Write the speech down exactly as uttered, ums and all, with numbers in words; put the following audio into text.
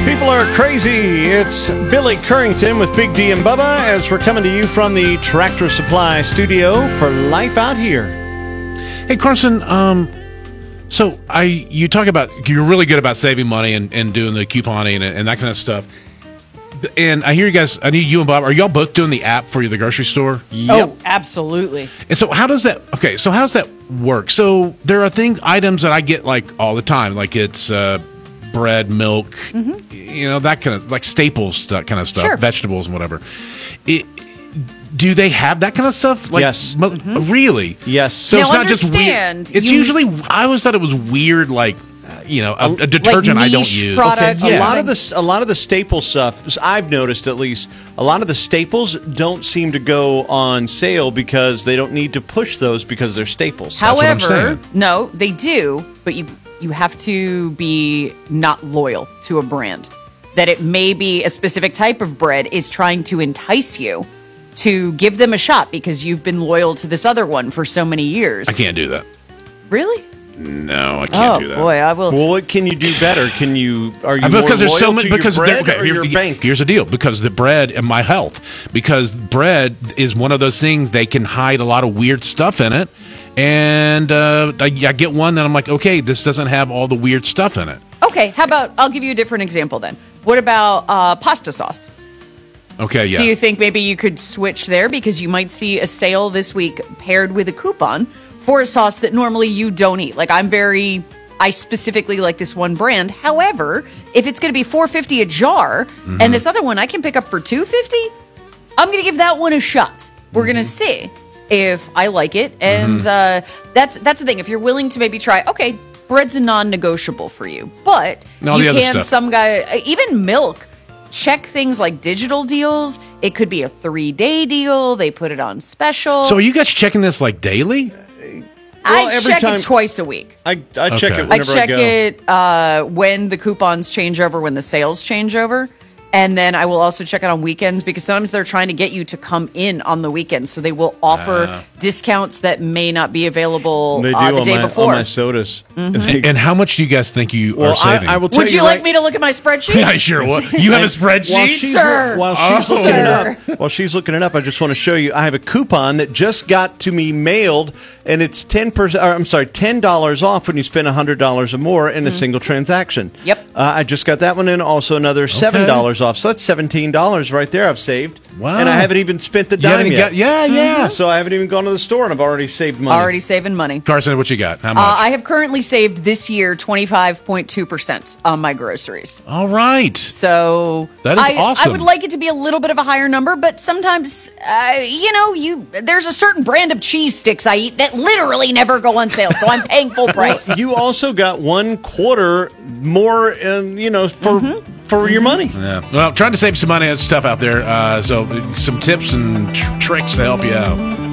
People are crazy. It's Billy Currington with Big D and Bubba as we're coming to you from the Tractor Supply studio for Life Out Here. Hey, Carson, um, so I you talk about, you're really good about saving money and, and doing the couponing and, and that kind of stuff. And I hear you guys, I need you and Bob, are y'all both doing the app for the grocery store? Yep. Oh, absolutely. And so how does that, okay, so how does that work? So there are things, items that I get like all the time, like it's uh, bread, milk, mm-hmm. you know, that kind of, like staples, that kind of stuff, sure. vegetables and whatever. It, do they have that kind of stuff? Like, yes. Mo- mm-hmm. Really? Yes. So now it's not just weird. It's you, usually, I always thought it was weird, like, you know, a, a detergent like I don't use. Products, okay. yeah. A lot of the a lot of the staple stuff, I've noticed at least, a lot of the staples don't seem to go on sale because they don't need to push those because they're staples. However, no, they do, but you you have to be not loyal to a brand. That it may be a specific type of bread is trying to entice you to give them a shot because you've been loyal to this other one for so many years. I can't do that. Really? No, I can't oh, do that. boy, I will. Well, what can you do better? Can you are you because more there's loyal so much to because your bread okay, or here's, your the, bank? here's the deal. Because the bread and my health. Because bread is one of those things they can hide a lot of weird stuff in it, and uh, I, I get one that I'm like, okay, this doesn't have all the weird stuff in it. Okay, how about I'll give you a different example then. What about uh, pasta sauce? Okay, yeah. Do you think maybe you could switch there because you might see a sale this week paired with a coupon for a sauce that normally you don't eat? Like I'm very, I specifically like this one brand. However, if it's going to be four fifty a jar, mm-hmm. and this other one I can pick up for two fifty, I'm going to give that one a shot. We're mm-hmm. going to see if I like it, and mm-hmm. uh, that's that's the thing. If you're willing to maybe try, okay, bread's a non-negotiable for you, but no, you can. Some guy, even milk. Check things like digital deals. It could be a three-day deal. They put it on special. So are you guys checking this like daily? I well, every check time, it twice a week. I, I check okay. it whenever I check I go. it uh, when the coupons change over, when the sales change over. And then I will also check it on weekends because sometimes they're trying to get you to come in on the weekends. So they will offer uh, discounts that may not be available they do uh, the on day my, before. on my sodas. Mm-hmm. And how much do you guys think you well, are saving? I, I will tell Would you, you like right, me to look at my spreadsheet? Yeah, sure. Well, you have a spreadsheet? While she's, Sir. while she's Oh. looking it up, while she's looking it up, I just want to show you. I have a coupon that just got to me mailed, and it's ten percent. I'm sorry, ten dollars off when you spend a hundred dollars or more in a mm. single transaction. Yep. Uh, I just got that one in. Also, another seven dollars okay. off. So that's seventeen dollars right there. I've saved. Wow. And I haven't even spent the dime yet. Got, yeah, yeah. Mm-hmm. So I haven't even gone to the store, and I've already saved money. Already saving money. Carson, what you got? How much? Uh, I have currently saved this year twenty-five point two percent on my groceries. All right. So that is I, awesome. I would like it to be a little bit of a higher number, but sometimes, uh, you know, you there's a certain brand of cheese sticks I eat that literally never go on sale, so I'm paying full price. Well, you also got one quarter more, in, you know, for mm-hmm. for your money. Yeah. Well, trying to save some money, it's tough out there. Uh, so some tips and tr- tricks to help you out.